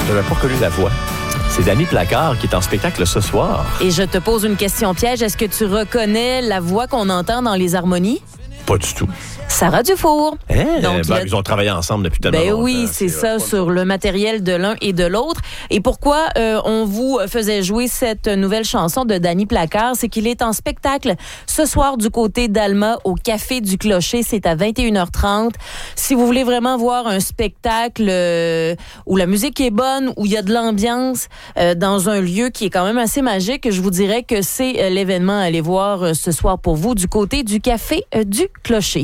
Je n'avais pas reconnu la voix. C'est Danny Placard qui est en spectacle ce soir. Et je te pose une question piège. Est-ce que tu reconnais la voix qu'on entend dans les harmonies? Pas du tout. Sarah Dufour. Donc, ils ont travaillé ensemble depuis tellement longtemps. Oui, c'est ça, sur le matériel de l'un et de l'autre. Et pourquoi on vous faisait jouer cette nouvelle chanson de Danny Placard? C'est qu'il est en spectacle ce soir du côté d'Alma au Café du Clocher. C'est à 21h30. Si vous voulez vraiment voir un spectacle où la musique est bonne, où il y a de l'ambiance, dans un lieu qui est quand même assez magique, je vous dirais que c'est l'événement à aller voir ce soir pour vous du côté du Café du Clocher.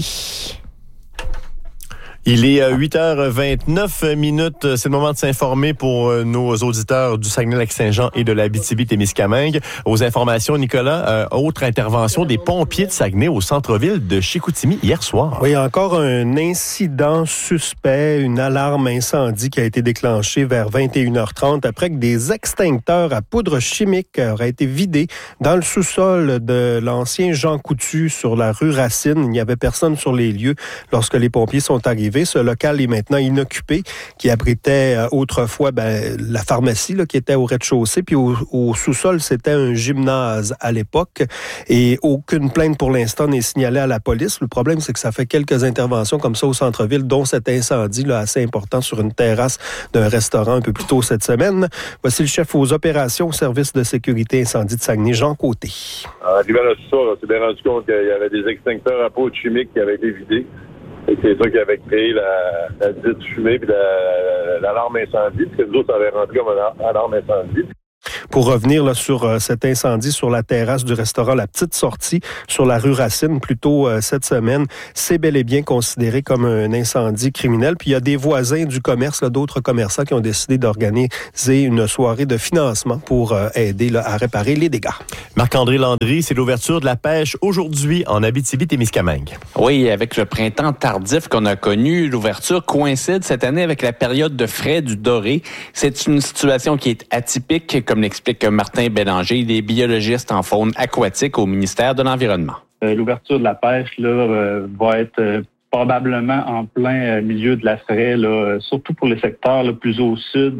Il est 8h29. C'est le moment de s'informer pour nos auditeurs du Saguenay-Lac-Saint-Jean et de l'Abitibi-Témiscamingue. Aux informations, Nicolas, autre intervention des pompiers de Saguenay au centre-ville de Chicoutimi hier soir. Oui, encore un incident suspect, une alarme incendie qui a été déclenchée vers 21h30 après que des extincteurs à poudre chimique auraient été vidés dans le sous-sol de l'ancien Jean Coutu sur la rue Racine. Il n'y avait personne sur les lieux lorsque les pompiers sont arrivés. Ce local est maintenant inoccupé, qui abritait autrefois la pharmacie là, qui était au rez-de-chaussée. Puis au sous-sol, c'était un gymnase à l'époque. Et aucune plainte pour l'instant n'est signalée à la police. Le problème, c'est que ça fait quelques interventions comme ça au centre-ville, dont cet incendie là, assez important sur une terrasse d'un restaurant un peu plus tôt cette semaine. Voici le chef aux opérations au service de sécurité incendie de Saguenay, Jean Côté. Arrivé à ça, on s'est bien rendu compte qu'il y avait des extincteurs à poudre chimique qui avaient été vidés. Et c'est ça qui avait créé la dite fumée puis l'alarme incendie, parce que nous autres, ça avait rentré comme une alarme incendie. Pour revenir là, sur cet incendie sur la terrasse du restaurant La Petite Sortie sur la rue Racine, plus tôt cette semaine, c'est bel et bien considéré comme un incendie criminel. Puis il y a des voisins du commerce, là, d'autres commerçants qui ont décidé d'organiser une soirée de financement pour aider là, à réparer les dégâts. Marc-André Landry, c'est l'ouverture de la pêche aujourd'hui en Abitibi-Témiscamingue. Oui, avec le printemps tardif qu'on a connu, l'ouverture coïncide cette année avec la période de frai du doré. C'est une situation qui est atypique, comme l'explique Martin Bélanger, il est biologiste en faune aquatique au ministère de l'Environnement. L'ouverture de la pêche là, va être probablement en plein milieu de la frai, là, surtout pour les secteurs là, plus au sud,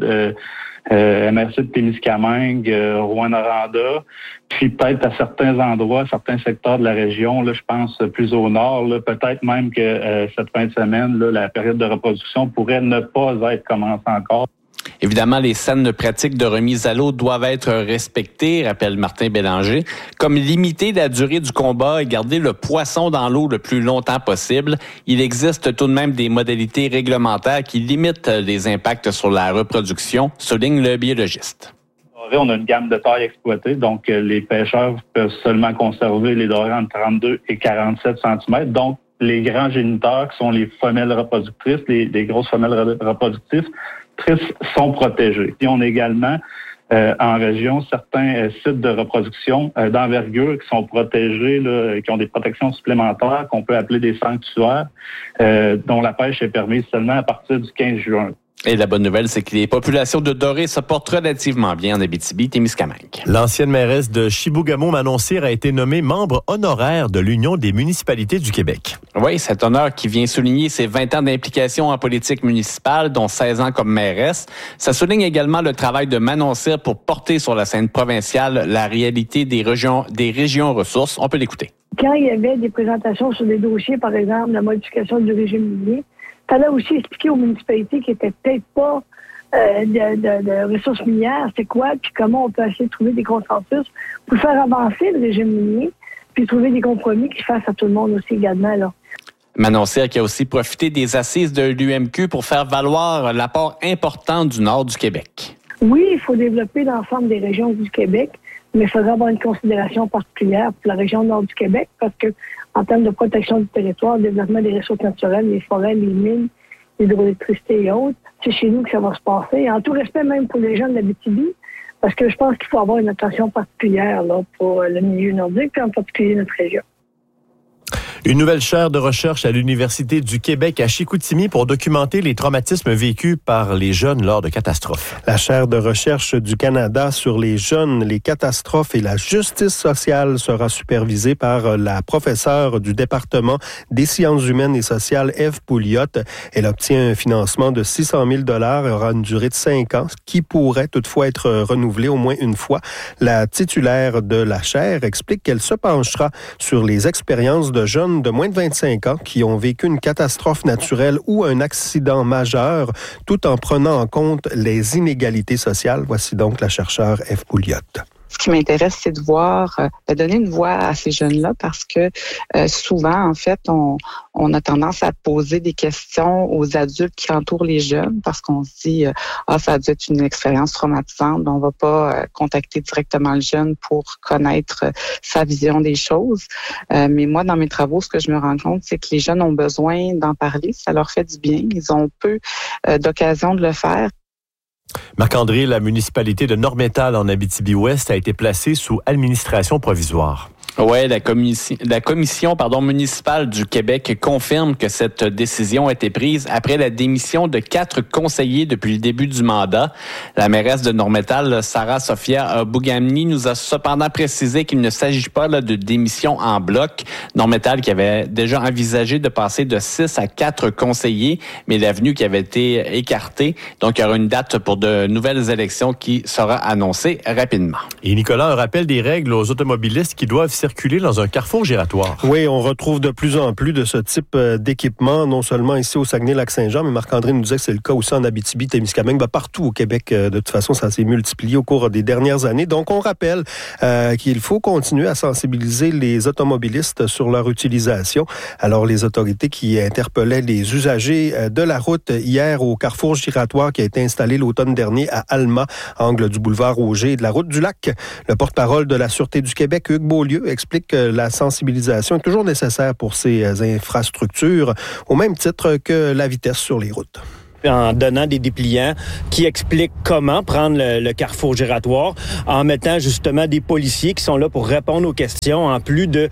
MRC de Témiscamingue, Rouyn-Noranda, puis peut-être à certains endroits, certains secteurs de la région, là, je pense plus au nord, là, peut-être même que cette fin de semaine, là, la période de reproduction pourrait ne pas être commencée encore. Évidemment, les saines pratiques de remise à l'eau doivent être respectées, rappelle Martin Bélanger, comme limiter la durée du combat et garder le poisson dans l'eau le plus longtemps possible. Il existe tout de même des modalités réglementaires qui limitent les impacts sur la reproduction, souligne le biologiste. On a une gamme de tailles exploitées, donc les pêcheurs peuvent seulement conserver les dorés entre 32 et 47 cm. Donc, les grands géniteurs, qui sont les femelles reproductrices, les grosses femelles reproductrices, sont protégés. Et on a également en région certains sites de reproduction d'envergure qui sont protégés, là, qui ont des protections supplémentaires qu'on peut appeler des sanctuaires, dont la pêche est permise seulement à partir du 15 juin. Et la bonne nouvelle, c'est que les populations de dorés se portent relativement bien en Abitibi-Témiscamingue. L'ancienne mairesse de Chibougamau, Manon Cyr, a été nommée membre honoraire de l'Union des municipalités du Québec. Oui, cet honneur qui vient souligner ses 20 ans d'implication en politique municipale, dont 16 ans comme mairesse. Ça souligne également le travail de Manon Cyr pour porter sur la scène provinciale la réalité des régions ressources. On peut l'écouter. Quand il y avait des présentations sur des dossiers, par exemple, la modification du régime minier, il fallait aussi expliquer aux municipalités qui n'étaient peut-être pas de ressources minières, c'est quoi, puis comment on peut essayer de trouver des consensus pour faire avancer le régime minier, puis trouver des compromis qui fassent à tout le monde aussi également, là. Manon Cyr qui a aussi profité des assises de l'UMQ pour faire valoir l'apport important du nord du Québec. Oui, il faut développer l'ensemble des régions du Québec, mais il faudra avoir une considération particulière pour la région nord du Québec parce que, en termes de protection du territoire, développement des ressources naturelles, les forêts, les mines, l'hydroélectricité et autres, c'est chez nous que ça va se passer. En tout respect même pour les gens de l'Abitibi, parce que je pense qu'il faut avoir une attention particulière là, pour le milieu nordique, puis en particulier notre région. Une nouvelle chaire de recherche à l'Université du Québec à Chicoutimi pour documenter les traumatismes vécus par les jeunes lors de catastrophes. La chaire de recherche du Canada sur les jeunes, les catastrophes et la justice sociale sera supervisée par la professeure du département des sciences humaines et sociales, Ève Pouliot. Elle obtient un financement de 600 000 $ et aura une durée de 5 ans, qui pourrait toutefois être renouvelée au moins une fois. La titulaire de la chaire explique qu'elle se penchera sur les expériences de jeunes de moins de 25 ans qui ont vécu une catastrophe naturelle ou un accident majeur, tout en prenant en compte les inégalités sociales. Voici donc la chercheure Ève Pouliot. Ce qui m'intéresse, c'est de voir, de donner une voix à ces jeunes-là parce que souvent, en fait, on a tendance à poser des questions aux adultes qui entourent les jeunes parce qu'on se dit ça a dû être une expérience traumatisante, on va pas contacter directement le jeune pour connaître sa vision des choses. Mais moi, dans mes travaux, ce que je me rends compte, c'est que les jeunes ont besoin d'en parler, ça leur fait du bien, ils ont peu d'occasion de le faire. Marc-André, la municipalité de Normétal en Abitibi-Ouest a été placée sous administration provisoire. Oui, la commission municipale du Québec confirme que cette décision a été prise après la démission de 4 conseillers depuis le début du mandat. La mairesse de Normétal, Sarah Sophia Bougamni, nous a cependant précisé qu'il ne s'agit pas de démission en bloc. Normétal qui avait déjà envisagé de passer de 6 à 4 conseillers, mais l'avenue qui avait été écartée. Donc, il y aura une date pour de nouvelles élections qui sera annoncée rapidement. Et Nicolas, un rappel des règles aux automobilistes qui doivent circuler dans un carrefour giratoire. Oui, on retrouve de plus en plus de ce type d'équipement, non seulement ici au Saguenay-Lac-Saint-Jean, mais Marc-André nous disait que c'est le cas aussi en Abitibi-Témiscamingue. Partout au Québec, de toute façon, ça s'est multiplié au cours des dernières années. Donc, on rappelle qu'il faut continuer à sensibiliser les automobilistes sur leur utilisation. Alors, les autorités qui interpellaient les usagers de la route hier au carrefour giratoire qui a été installé l'automne dernier à Alma, angle du boulevard Auger et de la route du Lac. Le porte-parole de la Sûreté du Québec, Hugues Beaulieu, explique que la sensibilisation est toujours nécessaire pour ces infrastructures, au même titre que la vitesse sur les routes. En donnant des dépliants qui expliquent comment prendre le carrefour giratoire, en mettant justement des policiers qui sont là pour répondre aux questions, en plus de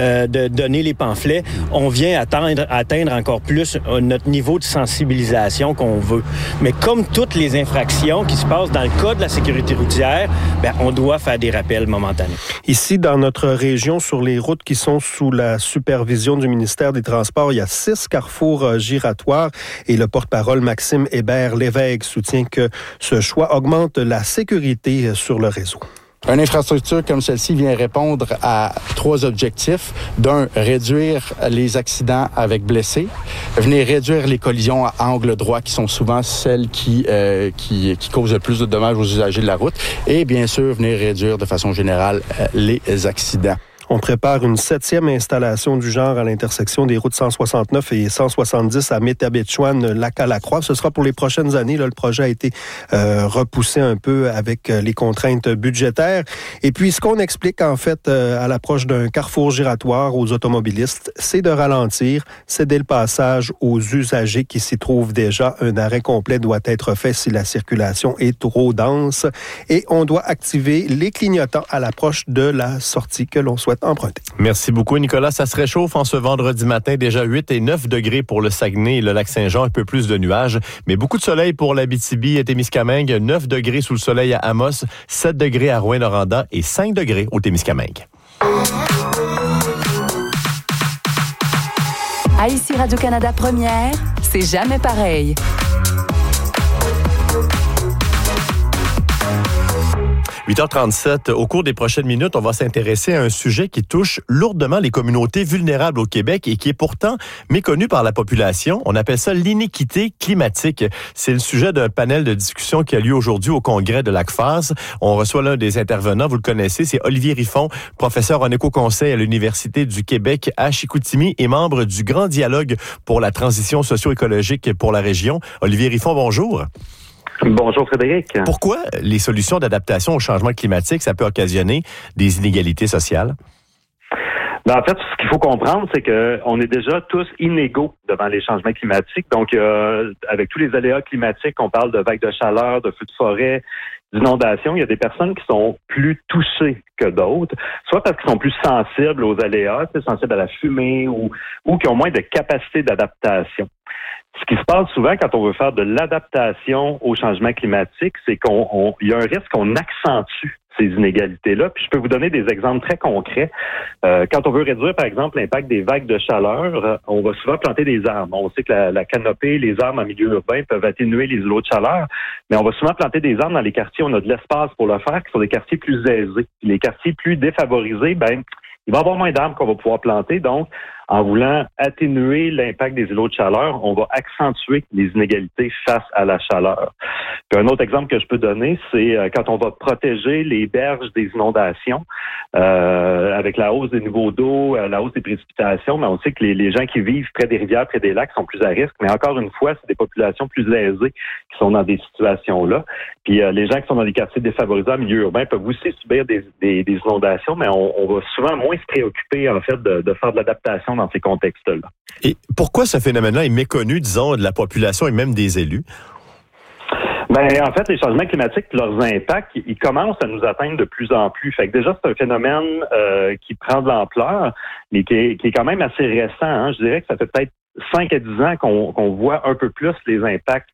donner les pamphlets. On vient atteindre encore plus notre niveau de sensibilisation qu'on veut. Mais comme toutes les infractions qui se passent dans le cas de la sécurité routière, on doit faire des rappels momentanés. Ici, dans notre région, sur les routes qui sont sous la supervision du ministère des Transports, il y a 6 carrefours giratoires et le porte-parole Maxime Hébert-Lévesque soutient que ce choix augmente la sécurité sur le réseau. Une infrastructure comme celle-ci vient répondre à 3 objectifs. D'un, réduire les accidents avec blessés. Venir réduire les collisions à angle droit qui sont souvent celles qui causent le plus de dommages aux usagers de la route. Et bien sûr, venir réduire de façon générale les accidents. On prépare une 7e installation du genre à l'intersection des routes 169 et 170 à Métabetchouan-Lac-à-la-Croix. Ce sera pour les prochaines années. Là, le projet a été repoussé un peu avec les contraintes budgétaires. Et puis, ce qu'on explique en fait à l'approche d'un carrefour giratoire aux automobilistes, c'est de ralentir, céder le passage aux usagers qui s'y trouvent déjà. Un arrêt complet doit être fait si la circulation est trop dense. Et on doit activer les clignotants à l'approche de la sortie que l'on souhaite emprunter. Merci beaucoup, Nicolas. Ça se réchauffe en ce vendredi matin. Déjà 8 et 9 degrés pour le Saguenay et le Lac-Saint-Jean. Un peu plus de nuages, mais beaucoup de soleil pour l'Abitibi et Témiscamingue. 9 degrés sous le soleil à Amos, 7 degrés à Rouyn-Noranda et 5 degrés au Témiscamingue. À ici Radio-Canada Première, c'est jamais pareil. « 8h37, au cours des prochaines minutes, on va s'intéresser à un sujet qui touche lourdement les communautés vulnérables au Québec et qui est pourtant méconnu par la population. On appelle ça l'inéquité climatique. C'est le sujet d'un panel de discussion qui a lieu aujourd'hui au congrès de l'ACFAS. On reçoit l'un des intervenants, vous le connaissez, c'est Olivier Riffon, professeur en éco-conseil à l'Université du Québec à Chicoutimi et membre du Grand Dialogue pour la transition socio-écologique pour la région. Olivier Riffon, bonjour. Bonjour Frédéric. Pourquoi les solutions d'adaptation au changement climatique, ça peut occasionner des inégalités sociales? En fait, ce qu'il faut comprendre, c'est qu'on est déjà tous inégaux devant les changements climatiques. Donc, avec tous les aléas climatiques, on parle de vagues de chaleur, de feux de forêt, d'inondation, il y a des personnes qui sont plus touchées que d'autres, soit parce qu'ils sont plus sensibles aux aléas, sensibles à la fumée ou qui ont moins de capacité d'adaptation. Ce qui se passe souvent quand on veut faire de l'adaptation au changement climatique, c'est qu'il y a un risque qu'on accentue ces inégalités-là. Puis je peux vous donner des exemples très concrets. Quand on veut réduire, par exemple, l'impact des vagues de chaleur, on va souvent planter des arbres. On sait que la canopée, les arbres en milieu urbain peuvent atténuer les îlots de chaleur, mais on va souvent planter des arbres dans les quartiers où on a de l'espace pour le faire, qui sont des quartiers plus aisés. Puis les quartiers plus défavorisés, il va y avoir moins d'arbres qu'on va pouvoir planter. Donc, en voulant atténuer l'impact des îlots de chaleur, on va accentuer les inégalités face à la chaleur. Puis un autre exemple que je peux donner, c'est quand on va protéger les berges des inondations, avec la hausse des niveaux d'eau, la hausse des précipitations, mais on sait que les gens qui vivent près des rivières, près des lacs sont plus à risque. Mais encore une fois, c'est des populations plus aisées qui sont dans des situations-là. Puis les gens qui sont dans des quartiers défavorisés en milieu urbain peuvent aussi subir des inondations, mais on va souvent moins se préoccuper, en fait, de faire de l'adaptation dans ces contextes-là. Et pourquoi ce phénomène-là est méconnu, disons, de la population et même des élus? En fait, les changements climatiques, leurs impacts, ils commencent à nous atteindre de plus en plus. Fait que déjà, c'est un phénomène qui prend de l'ampleur, mais qui est quand même assez récent. Hein. Je dirais que ça fait peut-être 5 à 10 ans qu'on voit un peu plus les impacts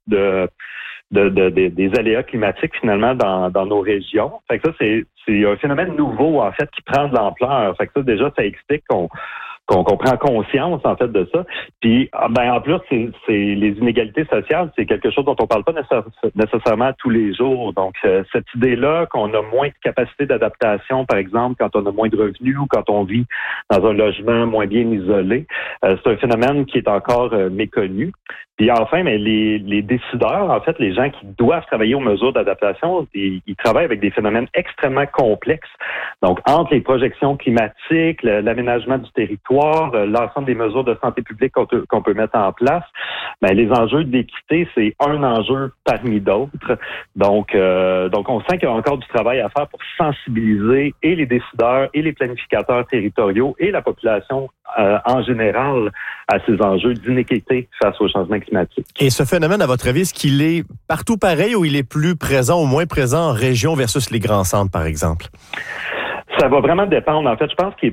des aléas climatiques finalement dans nos régions. Fait que ça, c'est un phénomène nouveau, en fait, qui prend de l'ampleur. Fait que ça, déjà, ça explique qu'on prend conscience, en fait, de ça. Puis, en plus, c'est les inégalités sociales, c'est quelque chose dont on parle pas nécessairement tous les jours. Donc, cette idée-là qu'on a moins de capacité d'adaptation, par exemple, quand on a moins de revenus ou quand on vit dans un logement moins bien isolé, c'est un phénomène qui est encore méconnu. Puis enfin, les décideurs, en fait, les gens qui doivent travailler aux mesures d'adaptation, ils travaillent avec des phénomènes extrêmement complexes. Donc, entre les projections climatiques, l'aménagement du territoire, l'ensemble des mesures de santé publique qu'on peut mettre en place, les enjeux d'équité, c'est un enjeu parmi d'autres. Donc, on sent qu'il y a encore du travail à faire pour sensibiliser et les décideurs et les planificateurs territoriaux et la population en général à ces enjeux d'inéquité face au changement climatique. Et ce phénomène, à votre avis, est-ce qu'il est partout pareil ou il est plus présent ou moins présent en région versus les grands centres, par exemple? Ça va vraiment dépendre. En fait, je pense qu'il est